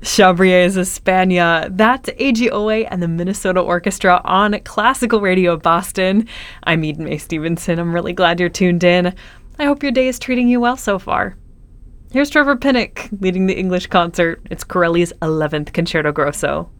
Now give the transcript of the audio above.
Chabriers España. That's AGOA and the Minnesota Orchestra on Classical Radio Boston. I'm Eden Mae Stevenson. I'm really glad you're tuned in. I hope your day is treating you well so far. Here's Trevor Pinnock leading the English concert. It's Corelli's 11th Concerto Grosso.